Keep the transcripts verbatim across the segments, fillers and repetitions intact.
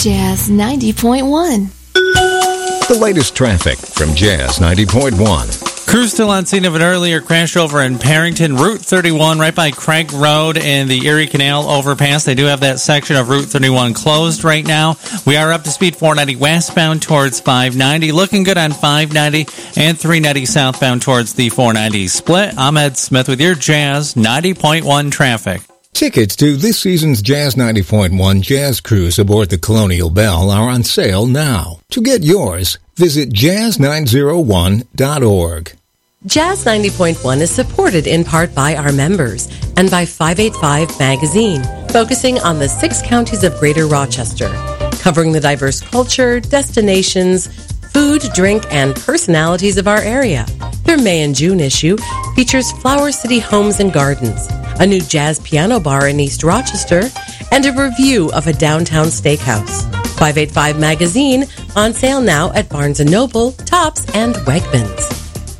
Jazz ninety point one. The latest traffic from Jazz ninety point one. Crews still on scene of an earlier crash over in Parrington, Route thirty-one, right by Craig Road and the Erie Canal overpass. They do have that section of Route thirty-one closed right now. We are up to speed four ninety westbound towards five ninety. Looking good on five ninety and three ninety southbound towards the four ninety split. I'm Ed Smith with your Jazz ninety point one traffic. Tickets to this season's Jazz ninety point one Jazz Cruise aboard the Colonial Belle are on sale now. To get yours, visit jazz nine oh one dot org. Jazz ninety point one is supported in part by our members and by five eighty-five Magazine, focusing on the six counties of Greater Rochester, covering the diverse culture, destinations, food, drink, and personalities of our area. Their May and June issue features Flower City Homes and Gardens, a new jazz piano bar in East Rochester, and a review of a downtown steakhouse. five eighty-five Magazine, on sale now at Barnes and Noble, Tops, and Wegmans.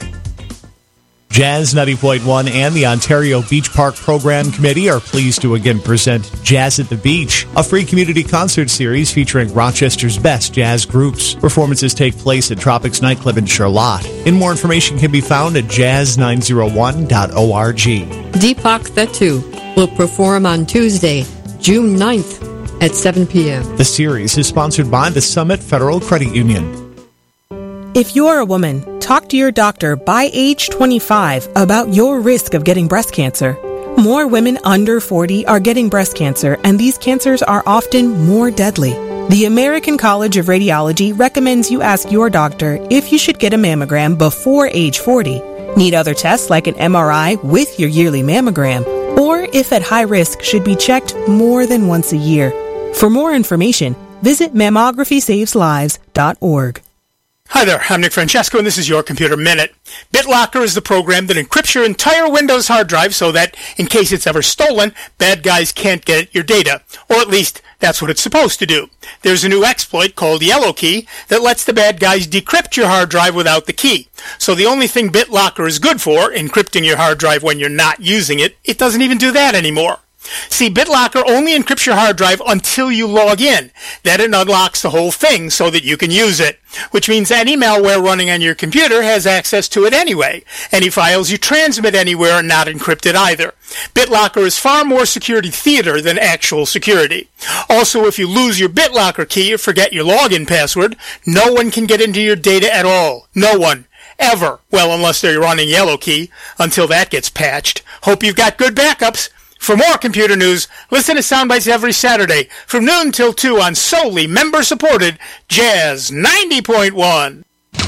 Jazz ninety point one and the Ontario Beach Park Program Committee are pleased to again present Jazz at the Beach, a free community concert series featuring Rochester's best jazz groups. Performances take place at Tropics Nightclub in Charlotte. And more information can be found at jazz nine oh one dot org. Deepak Thettu will perform on Tuesday, June ninth at seven p.m. The series is sponsored by the Summit Federal Credit Union. If you're a woman, talk to your doctor by age twenty-five about your risk of getting breast cancer. More women under forty are getting breast cancer, and these cancers are often more deadly. The American College of Radiology recommends you ask your doctor if you should get a mammogram before age forty, need other tests like an M R I with your yearly mammogram, or if at high risk should be checked more than once a year. For more information, visit mammography saves lives dot org. Hi there, I'm Nick Francesco, and this is your Computer Minute. BitLocker is the program that encrypts your entire Windows hard drive so that, in case it's ever stolen, bad guys can't get at your data. Or at least, that's what it's supposed to do. There's a new exploit called Yellow Key that lets the bad guys decrypt your hard drive without the key. So the only thing BitLocker is good for, encrypting your hard drive when you're not using it, it doesn't even do that anymore. See, BitLocker only encrypts your hard drive until you log in. Then it unlocks the whole thing so that you can use it, which means any malware running on your computer has access to it anyway. Any files you transmit anywhere are not encrypted either. BitLocker is far more security theater than actual security. Also, if you lose your BitLocker key or forget your login password, no one can get into your data at all. No one. Ever. Well, unless they're running Yellow Key, until that gets patched. Hope you've got good backups. For more computer news, listen to Soundbites every Saturday from noon till two on solely member-supported Jazz ninety point one.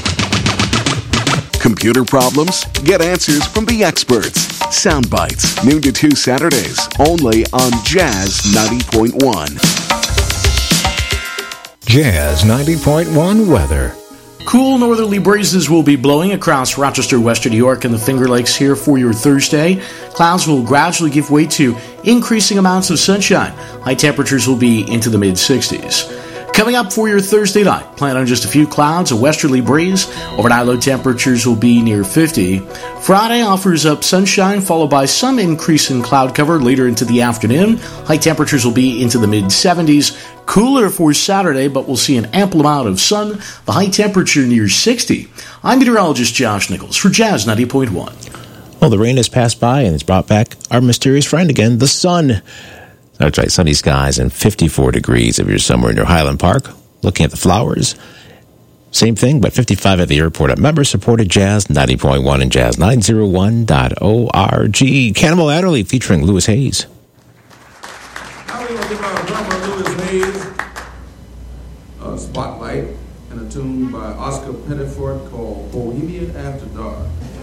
Computer problems? Get answers from the experts. Soundbites, noon to two Saturdays, only on Jazz ninety point one. Jazz ninety point one weather. Cool northerly breezes will be blowing across Rochester, Western New York, and the Finger Lakes here for your Thursday. Clouds will gradually give way to increasing amounts of sunshine. High temperatures will be into the mid-sixties. Coming up for your Thursday night, plan on just a few clouds, a westerly breeze. Overnight low temperatures will be near fifty. Friday offers up sunshine, followed by some increase in cloud cover later into the afternoon. High temperatures will be into the mid-seventies. Cooler for Saturday, but we'll see an ample amount of sun. The high temperature near sixty. I'm meteorologist Josh Nichols for Jazz ninety point one. Well, the rain has passed by and it's brought back our mysterious friend again, the sun. That's right, sunny skies and fifty-four degrees if you're somewhere near Highland Park, looking at the flowers. Same thing, but fifty-five at the airport at member-supported Jazz ninety point one and Jazz nine oh one dot org. Cannibal Adderley featuring Louis Hayes. Now we're going to give our drummer Louis Hayes a spotlight and a tune by Oscar Pettiford called Bohemian After Dark.